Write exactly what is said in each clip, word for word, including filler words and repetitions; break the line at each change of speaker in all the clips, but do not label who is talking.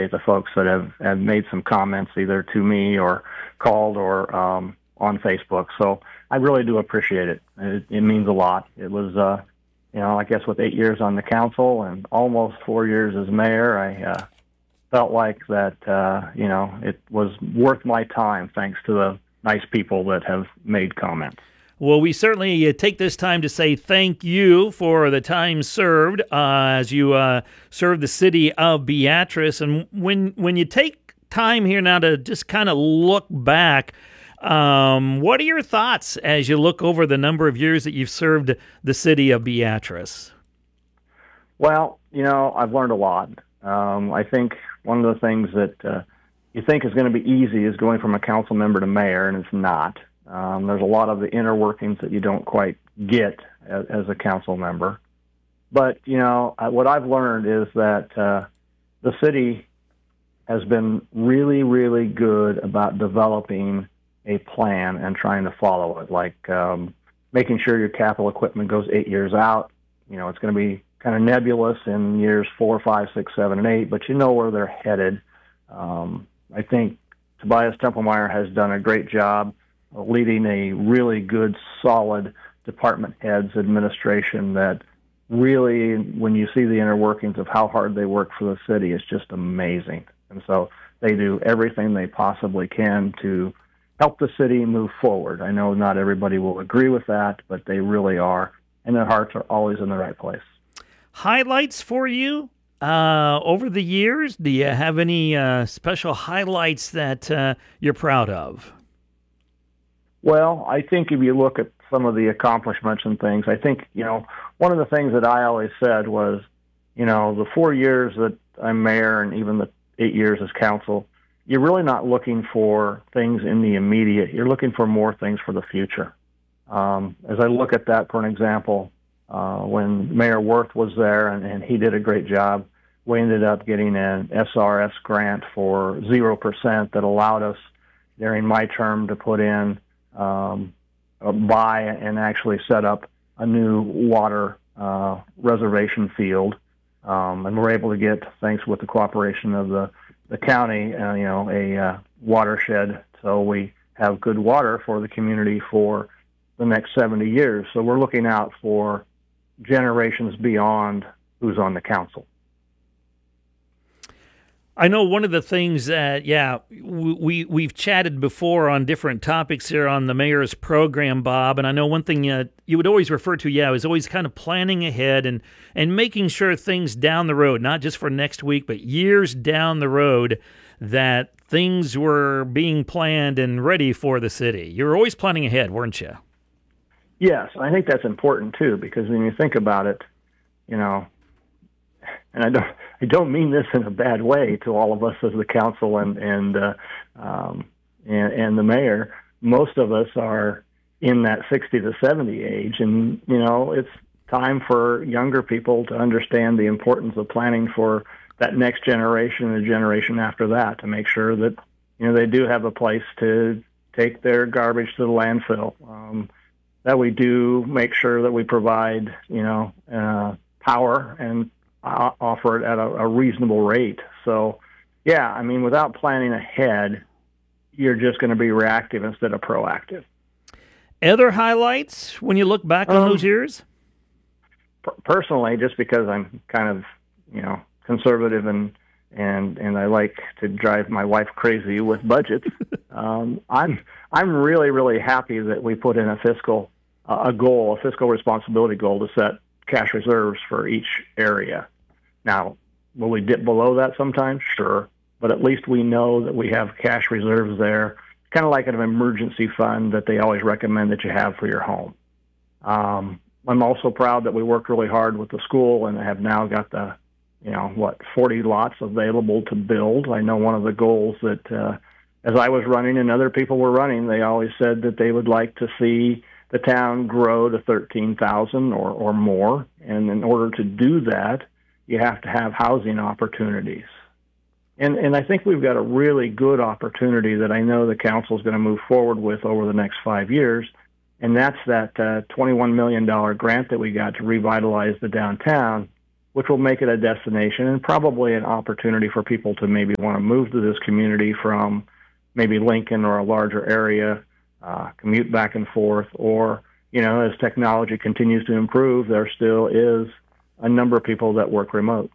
appreciate the folks that have, have made some comments either to me or called or um, on Facebook. So I really do appreciate it. It, it means a lot. It was, uh, you know, I guess with eight years on the council and almost four years as mayor, I uh, felt like that, uh, you know, it was worth my time thanks to the nice people that have made comments.
Well, we certainly uh, take this time to say thank you for the time served uh, as you uh, serve the city of Beatrice. And when when you take time here now to just kind of look back, um, what are your thoughts as you look over the number of years that you've served the city of Beatrice?
Well, you know, I've learned a lot. Um, I think one of the things that uh, you think is going to be easy is going from a council member to mayor, and it's not. Um, there's a lot of the inner workings that you don't quite get as, as a council member. But, you know, I, what I've learned is that uh, the city has been really, really good about developing a plan and trying to follow it, like um, making sure your capital equipment goes eight years out. You know, it's going to be kind of nebulous in years four, five, six, seven, and eight, but you know where they're headed. Um, I think Tobias Templemeyer has done a great job leading a really good, solid department heads administration that really, when you see the inner workings of how hard they work for the city, it's just amazing. And so they do everything they possibly can to help the city move forward. I know not everybody will agree with that, but they really are, and their hearts are always in the right place.
Highlights for you uh, over the years? Do you have any uh, special highlights that uh, you're proud of?
Well, I think if you look at some of the accomplishments and things, I think, you know, one of the things that I always said was, you know, the four years that I'm mayor and even the eight years as council, you're really not looking for things in the immediate. You're looking for more things for the future. Um, as I look at that, for an example, uh, when Mayor Worth was there and, and he did a great job, we ended up getting an S R S grant for zero percent that allowed us during my term to put in Um, uh, buy and actually set up a new water uh, reservation field, um, and we're able to get, thanks with the cooperation of the the county, uh, you know, a uh, watershed, so we have good water for the community for the next seventy years. So we're looking out for generations beyond who's on the council.
I know one of the things that, yeah, we, we've chatted before on different topics here on the mayor's program, Bob, and I know one thing uh, you would always refer to, yeah, is always kind of planning ahead and, and making sure things down the road, not just for next week, but years down the road, that things were being planned and ready for the city. You were always planning ahead, weren't you?
Yes, I think that's important, too, because when you think about it, you know, and I don't, I don't mean this in a bad way to all of us as the council and and uh, um, and, and the mayor. Most of us are in that sixty to seventy age, and you know it's time for younger people to understand the importance of planning for that next generation and the generation after that, to make sure that you know they do have a place to take their garbage to the landfill. Um, that we do make sure that we provide you know uh, power and offer it at a, a reasonable rate. So, yeah, I mean, without planning ahead, you're just going to be reactive instead of proactive.
Other highlights when you look back on um, those years?
Personally, just because I'm kind of, you know, conservative and and and I like to drive my wife crazy with budgets. um, I'm I'm really really happy that we put in a fiscal uh, a goal, a fiscal responsibility goal to set cash reserves for each area. Now, will we dip below that sometimes? Sure. But at least we know that we have cash reserves there, kind of like an emergency fund that they always recommend that you have for your home. Um, I'm also proud that we worked really hard with the school and have now got the, you know, what, forty lots available to build. I know one of the goals that uh, as I was running and other people were running, they always said that they would like to see the town grow to thirteen thousand or, or more. And in order to do that, you have to have housing opportunities. And and I think we've got a really good opportunity that I know the council is going to move forward with over the next five years, and that's that uh, twenty-one million dollars grant that we got to revitalize the downtown, which will make it a destination and probably an opportunity for people to maybe want to move to this community from maybe Lincoln or a larger area, uh, commute back and forth, or, you know, as technology continues to improve, there still is a number of people that work remote.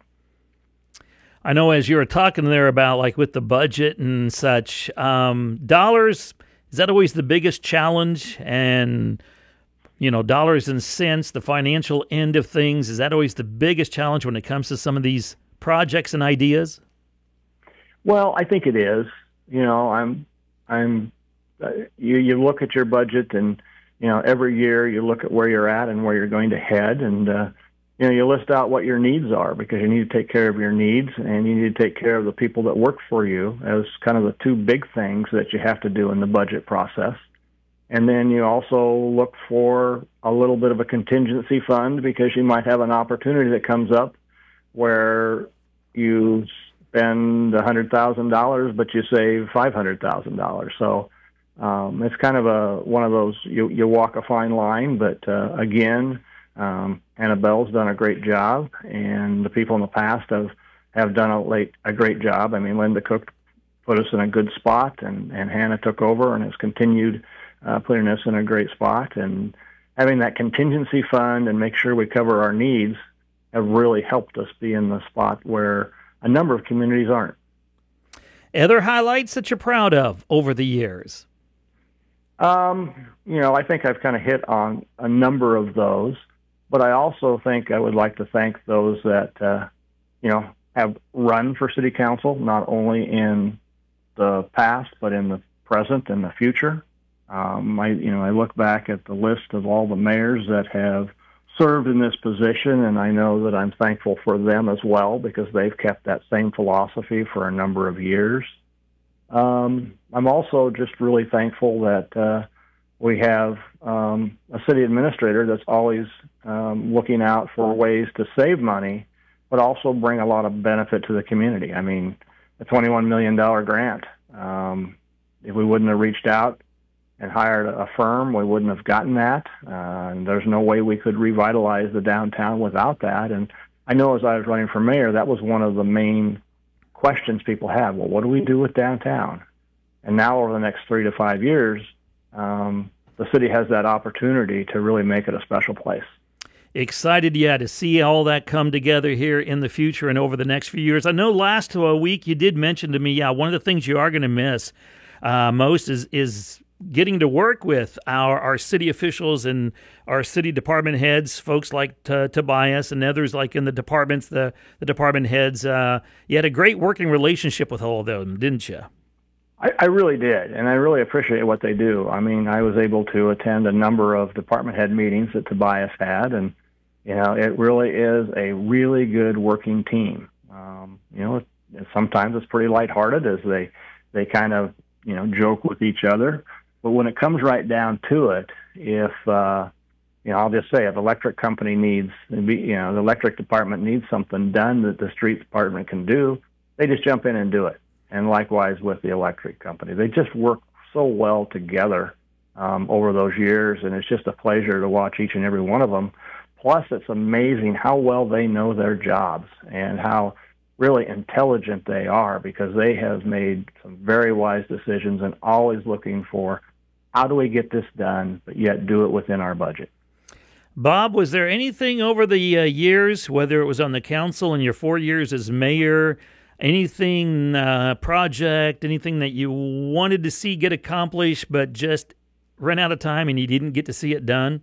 I know as you were talking there about like with the budget and such, um, dollars, is that always the biggest challenge? And, you know, dollars and cents, the financial end of things, is that always the biggest challenge when it comes to some of these projects and ideas?
Well, I think it is. You know, I'm, I'm, uh, you, you look at your budget and, you know, every year you look at where you're at and where you're going to head, and, uh, you know, you list out what your needs are, because you need to take care of your needs and you need to take care of the people that work for you as kind of the two big things that you have to do in the budget process. And then you also look for a little bit of a contingency fund, because you might have an opportunity that comes up where you spend one hundred thousand dollars, but you save five hundred thousand dollars. So um, it's kind of a one of those, you, you walk a fine line, but uh, again, Um, Annabelle's done a great job, and the people in the past have, have done a, late, a great job. I mean, Linda Cook put us in a good spot, and, and Hannah took over and has continued uh, putting us in a great spot. And having that contingency fund and make sure we cover our needs have really helped us be in the spot where a number of communities aren't.
Other highlights that you're proud of over the years?
Um, you know, I think I've kind of hit on a number of those. But I also think I would like to thank those that, uh, you know, have run for city council, not only in the past, but in the present and the future. Um, I, you know, I look back at the list of all the mayors that have served in this position, and I know that I'm thankful for them as well, because they've kept that same philosophy for a number of years. Um, I'm also just really thankful that, uh, we have um, a city administrator that's always um, looking out for ways to save money, but also bring a lot of benefit to the community. I mean, a twenty-one million dollars grant, um, if we wouldn't have reached out and hired a firm, we wouldn't have gotten that. Uh, and there's no way we could revitalize the downtown without that. And I know as I was running for mayor, that was one of the main questions people had. Well, what do we do with downtown? And now over the next three to five years, Um, the city has that opportunity to really make it a special place.
Excited, yeah, to see all that come together here in the future and over the next few years. I know last uh, week you did mention to me, yeah, one of the things you are going to miss uh, most is is getting to work with our, our city officials and our city department heads, folks like T- Tobias and others like in the departments, the, the department heads. Uh, you had a great working relationship with all of them, didn't you?
I, I really did, and I really appreciate what they do. I mean, I was able to attend a number of department head meetings that Tobias had, and, you know, it really is a really good working team. Um, you know, it, sometimes it's pretty lighthearted as they, they kind of, you know, joke with each other. But when it comes right down to it, if, uh, you know, I'll just say if electric company needs, you know, the electric department needs something done that the street department can do, they just jump in and do it. And likewise with the electric company. They just work so well together um, over those years, and it's just a pleasure to watch each and every one of them. Plus, it's amazing how well they know their jobs and how really intelligent they are, because they have made some very wise decisions and always looking for how do we get this done, but yet do it within our budget.
Bob, was there anything over the uh, years, whether it was on the council in your four years as mayor, anything, uh, project, anything that you wanted to see get accomplished but just ran out of time and you didn't get to see it done?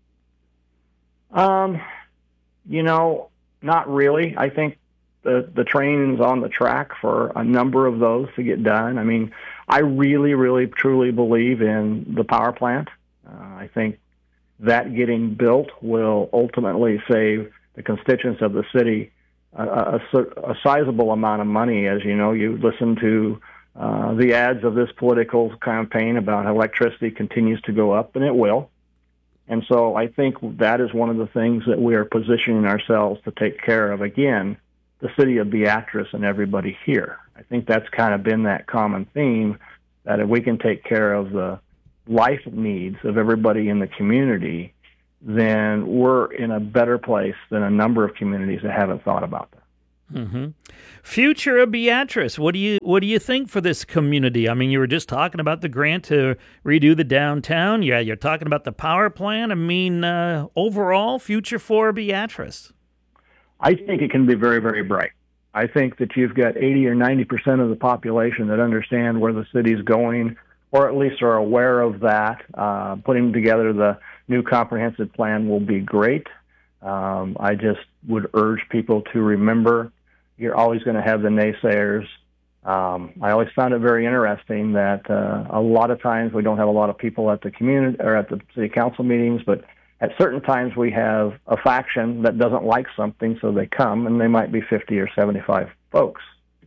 Um, you know, not really. I think the, the train's on the track for a number of those to get done. I mean, I really, really, truly believe in the power plant. Uh, I think that getting built will ultimately save the constituents of the city A, a, a sizable amount of money. As you know, you listen to uh, the ads of this political campaign about how electricity continues to go up, and it will. And so I think that is one of the things that we are positioning ourselves to take care of. Again, the city of Beatrice and everybody here. I think that's kind of been that common theme, that if we can take care of the life needs of everybody in the community, then we're in a better place than a number of communities that haven't thought about that.
Mm-hmm. Future of Beatrice. What do you what do you think for this community? I mean, you were just talking about the grant to redo the downtown. Yeah, you're talking about the power plant. I mean, uh, overall, future for Beatrice.
I think it can be very, very bright. I think that you've got eighty or ninety percent of the population that understand where the city's going, or at least are aware of that. Uh, putting together the new comprehensive plan will be great. Um, I just would urge people to remember you're always going to have the naysayers. Um, I always found it very interesting that uh, a lot of times we don't have a lot of people at the community or at the city council meetings, but at certain times we have a faction that doesn't like something, so they come, and they might be fifty or seventy-five folks.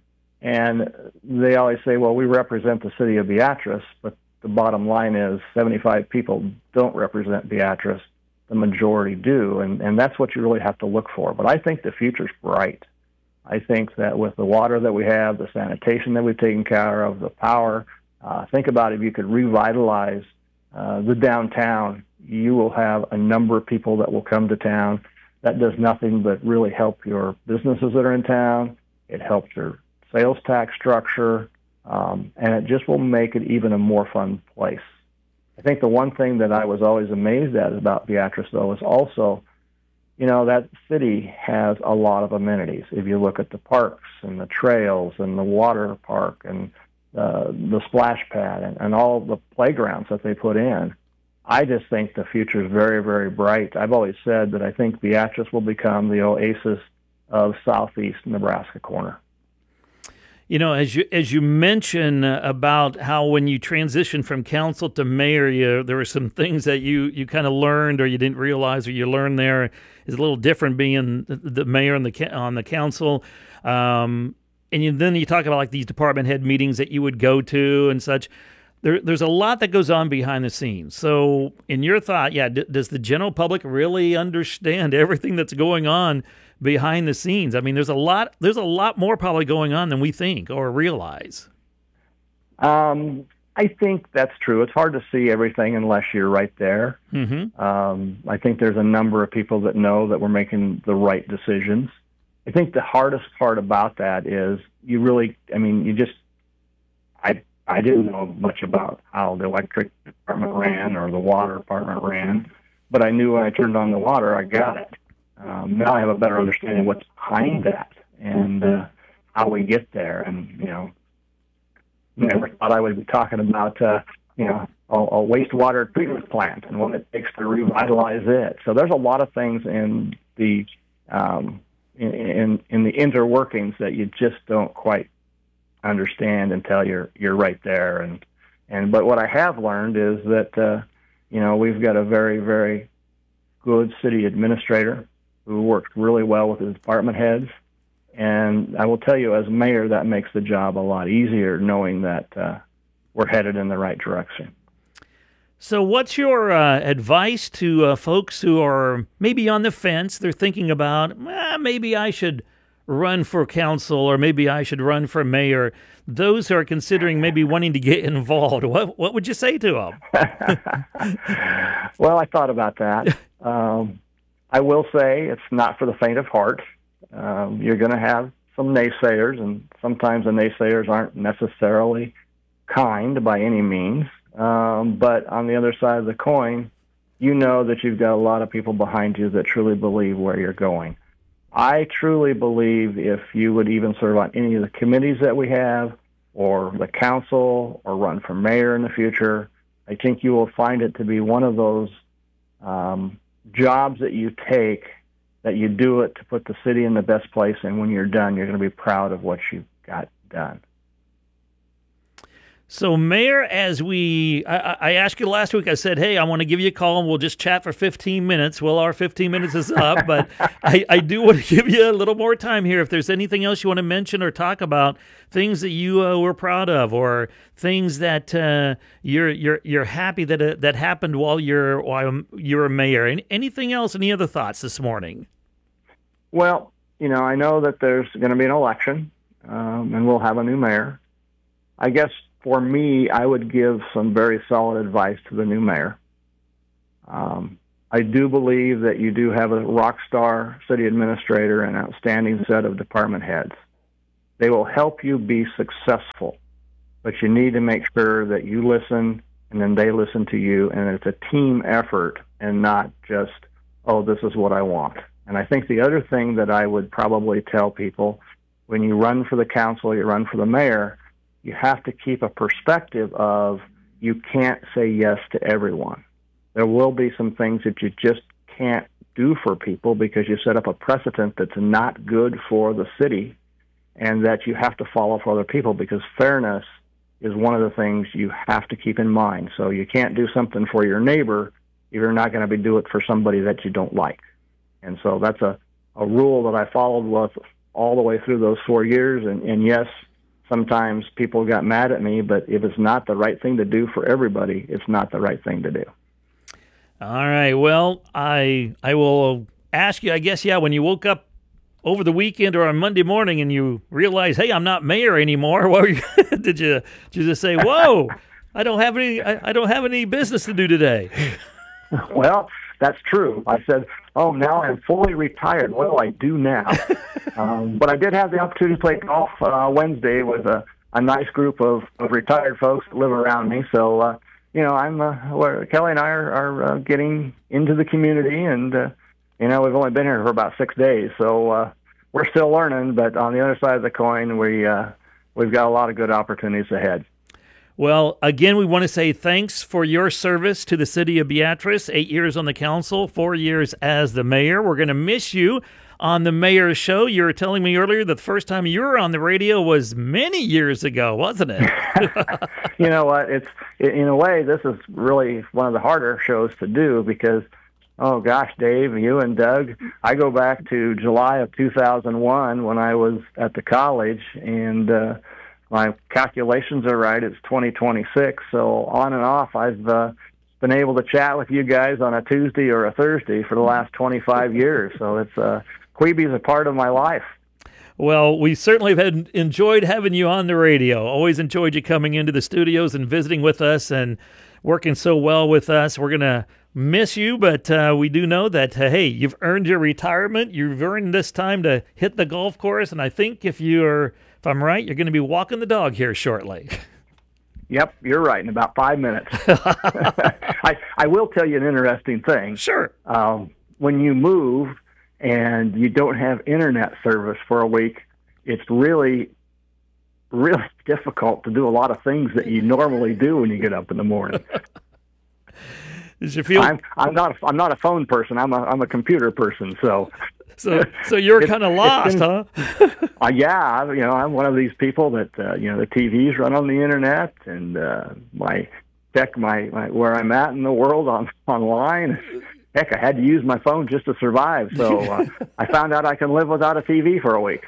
And they always say, well, we represent the city of Beatrice, but the bottom line is seventy-five people don't represent Beatrice. The majority do, and, and that's what you really have to look for. But I think the future's bright. I think that with the water that we have, the sanitation that we've taken care of, the power, uh, think about if you could revitalize uh, the downtown, you will have a number of people that will come to town. That does nothing but really help your businesses that are in town. It helps your sales tax structure, um, and it just will make it even a more fun place. I think the one thing that I was always amazed at about Beatrice, though, is also, you know, that city has a lot of amenities. If you look at the parks and the trails and the water park and uh, the splash pad and, and all the playgrounds that they put in, I just think the future is very, very bright. I've always said that I think Beatrice will become the oasis of southeast Nebraska corner.
You know, as you as you mentioned uh, about how when you transitioned from council to mayor, you, there were some things that you, you kind of learned or you didn't realize or you learned there is a little different being the, the mayor on the on the council. Um, and you, then you talk about like these department head meetings that you would go to and such. There, there's a lot that goes on behind the scenes. So in your thought, yeah, d- does the general public really understand everything that's going on behind the scenes? I mean, there's a lot, there's a lot more probably going on than we think or realize.
Um, I think that's true. It's hard to see everything unless you're right there.
Mm-hmm.
Um, I think there's a number of people that know that we're making the right decisions. I think the hardest part about that is you really, I mean, you just, I, I didn't know much about how the electric department ran or the water department ran, but I knew when I turned on the water, I got it. Um, now I have a better understanding of what's behind that and uh, how we get there. And, you know, never thought I would be talking about, uh, you know, a, a wastewater treatment plant and what it takes to revitalize it. So there's a lot of things in the um, in, in in the interworkings that you just don't quite understand until you're you're right there. And and but what I have learned is that uh, you know, we've got a very very good city administrator who works really well with his department heads. And I will tell you, as mayor, that makes the job a lot easier, knowing that uh, we're headed in the right direction.
So what's your uh, advice to uh, folks who are maybe on the fence? They're thinking about, eh, maybe I should run for council or maybe I should run for mayor. Those who are considering maybe wanting to get involved, what what would you say to them?
Well, I thought about that. Um, I will say it's not for the faint of heart. Um, you're going to have some naysayers, and sometimes the naysayers aren't necessarily kind by any means. Um, but on the other side of the coin, you know that you've got a lot of people behind you that truly believe where you're going. I truly believe if you would even serve on any of the committees that we have, or the council, or run for mayor in the future, I think you will find it to be one of those um, jobs that you take, that you do it to put the city in the best place, and when you're done, you're going to be proud of what you got done.
So, Mayor, as we, I, I asked you last week, I said, hey, I want to give you a call and we'll just chat for fifteen minutes. Well, our fifteen minutes is up, but I, I do want to give you a little more time here. If there's anything else you want to mention or talk about, things that you uh, were proud of, or things that uh, you're you're you're happy that uh, that happened while you're while you're a mayor. Any, anything else? Any other thoughts this morning?
Well, you know, I know that there's going to be an election, um, and we'll have a new mayor. I guess for me, I would give some very solid advice to the new mayor. Um, I do believe that you do have a rock star city administrator and an outstanding set of department heads. They will help you be successful, but you need to make sure that you listen and then they listen to you, and it's a team effort and not just, oh, this is what I want. And I think the other thing that I would probably tell people, when you run for the council, you run for the mayor, you have to keep a perspective of you can't say yes to everyone. There will be some things that you just can't do for people because you set up a precedent that's not good for the city and that you have to follow for other people, because fairness is one of the things you have to keep in mind. So you can't do something for your neighbor if you're not going to be do it for somebody that you don't like. And so that's a, a rule that I followed with all the way through those four years. And, and yes, sometimes people got mad at me, but if it's not the right thing to do for everybody, it's not the right thing to do.
All right. Well, I I will ask you, I guess, yeah, when you woke up over the weekend or on Monday morning and you realize, hey, I'm not mayor anymore, what were you, did you did you just say, whoa, I don't have any I, I don't have any business to do today?
Well, that's true. I said, oh, now I'm fully retired. What do I do now? um, but I did have the opportunity to play golf uh, Wednesday with a, a nice group of, of retired folks that live around me. So, uh, you know, I'm uh, where Kelly and I are, are uh, getting into the community, and uh, you know, we've only been here for about six days, so uh, we're still learning. But on the other side of the coin, we uh, we've got a lot of good opportunities ahead.
Well, again, we want to say thanks for your service to the city of Beatrice. Eight years on the council, four years as the mayor. We're going to miss you on the mayor's show. You were telling me earlier that the first time you were on the radio was many years ago, wasn't it?
You know what? It's in a way, this is really one of the harder shows to do because, oh gosh, Dave, you and Doug, I go back to July of two thousand one when I was at the college, and uh, my calculations are right. It's twenty twenty-six. So on and off, I've uh, been able to chat with you guys on a Tuesday or a Thursday for the last twenty-five years. So it's uh, Queeby is a part of my life.
Well, we certainly have enjoyed having you on the radio. Always enjoyed you coming into the studios and visiting with us and working so well with us. We're going to miss you, but uh, we do know that, uh, hey, you've earned your retirement. You've earned this time to hit the golf course, and I think if you're, if I'm right, you're going to be walking the dog here shortly.
Yep, you're right, in about five minutes. I, I will tell you an interesting thing.
Sure.
Um, when you move and you don't have internet service for a week, it's really, really difficult to do a lot of things that you normally do when you get up in the morning.
Did you feel?
I'm, I'm not. I'm not a phone person. I'm a. I'm a computer person. So.
So, so you're kind of lost,
been,
huh?
uh, yeah, you know, I'm one of these people that uh, you know the T Vs run on the internet, and uh, my check my, my where I'm at in the world on online. Heck, I had to use my phone just to survive. So uh, I found out I can live without a T V for a week.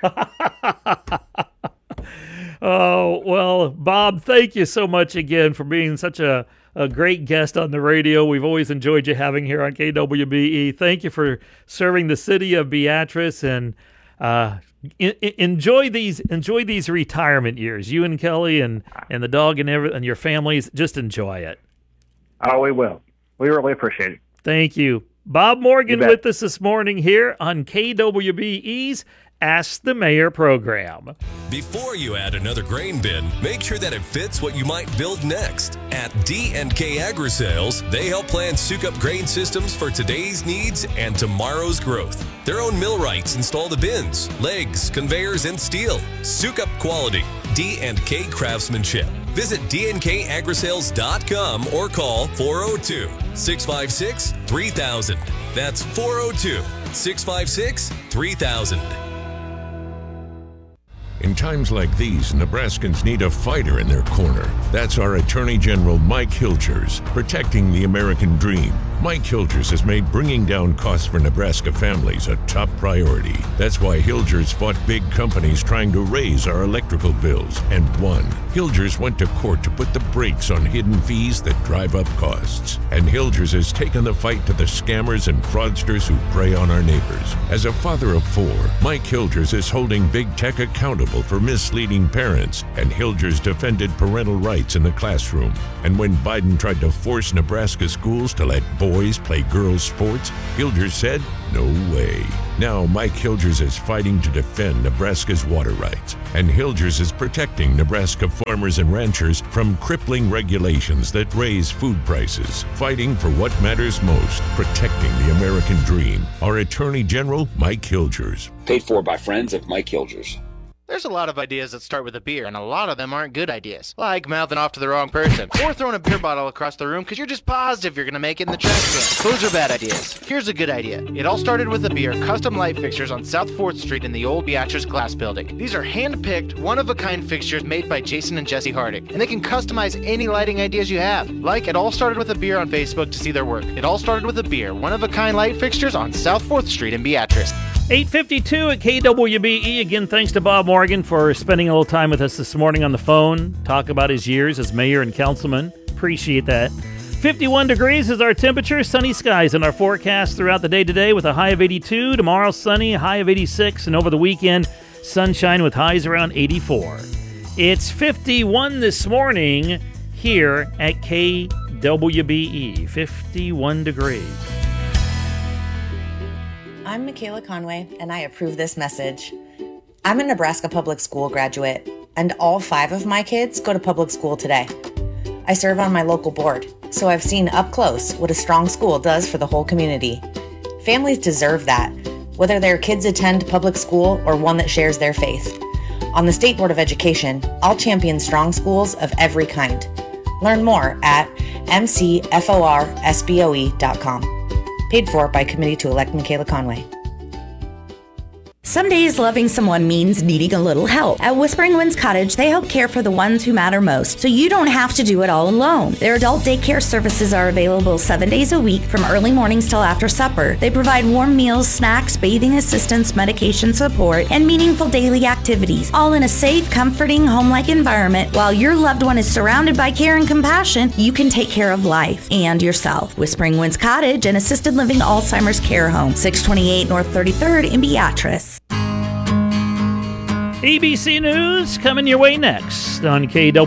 Oh, well, Bob, thank you so much again for being such a, a great guest on the radio. We've always enjoyed you having here on K W B E. Thank you for serving the city of Beatrice, and uh, in, enjoy these enjoy these retirement years. You and Kelly and, and the dog and, every, and your families, just enjoy it.
Oh, we will. We really appreciate it.
Thank you. Bob Morgan with us this morning here on K W B E's Ask the Mayor program.
Before you add another grain bin, make sure that it fits what you might build next. At D and K Agri-Sales, they help plan Sukup grain systems for today's needs and tomorrow's growth. Their own millwrights install the bins, legs, conveyors, and steel. Sukup quality, D and K craftsmanship. Visit D N K agri sales dot com or call four oh two, six five six, three thousand. That's four oh two, six five six, three thousand.
In times like these, Nebraskans need a fighter in their corner. That's our Attorney General Mike Hilgers, protecting the American dream. Mike Hilgers has made bringing down costs for Nebraska families a top priority. That's why Hilgers fought big companies trying to raise our electrical bills and won. Hilgers went to court to put the brakes on hidden fees that drive up costs. And Hilgers has taken the fight to the scammers and fraudsters who prey on our neighbors. As a father of four, Mike Hilgers is holding big tech accountable for misleading parents, and Hilgers defended parental rights in the classroom. And when Biden tried to force Nebraska schools to let boys boys play girls' sports? Hilgers said, no way. Now Mike Hilgers is fighting to defend Nebraska's water rights, and Hilgers is protecting Nebraska farmers and ranchers from crippling regulations that raise food prices, fighting for what matters most, protecting the American dream. Our Attorney General, Mike Hilgers.
Paid for by friends of Mike Hilgers.
There's a lot of ideas that start with a beer, and a lot of them aren't good ideas. Like mouthing off to the wrong person, or throwing a beer bottle across the room because you're just positive you're going to make it in the trash can. Those are bad ideas. Here's a good idea. It all started with a beer, custom light fixtures on South fourth Street in the old Beatrice Glass Building. These are hand-picked, one-of-a-kind fixtures made by Jason and Jesse Hardick, and they can customize any lighting ideas you have. Like, It All Started With a Beer on Facebook to see their work. It all started with a beer, one-of-a-kind light fixtures on South fourth Street in Beatrice.
eight fifty-two at K W B E. Again, thanks to Bob Morgan for spending a little time with us this morning on the phone, talk about his years as mayor and councilman. Appreciate that. fifty-one degrees is our temperature, sunny skies in our forecast throughout the day today with a high of eighty-two. Tomorrow, sunny, high of eighty-six, and over the weekend, sunshine with highs around eighty-four. It's fifty-one this morning here at K W B E. fifty-one degrees.
I'm Michaela Conway, and I approve this message. I'm a Nebraska public school graduate, and all five of my kids go to public school today. I serve on my local board, so I've seen up close what a strong school does for the whole community. Families deserve that, whether their kids attend public school or one that shares their faith. On the State Board of Education, I'll champion strong schools of every kind. Learn more at m c f o r s b o e dot com. Paid for by Committee to Elect Michaela Conway.
Some days loving someone means needing a little help. At Whispering Winds Cottage, they help care for the ones who matter most, so you don't have to do it all alone. Their adult daycare services are available seven days a week from early mornings till after supper. They provide warm meals, snacks, bathing assistance, medication support, and meaningful daily activities, all in a safe, comforting, home-like environment. While your loved one is surrounded by care and compassion, you can take care of life and yourself. Whispering Winds Cottage, an assisted living Alzheimer's care home, six twenty-eight North thirty-third in Beatrice.
A B C News coming your way next on K W.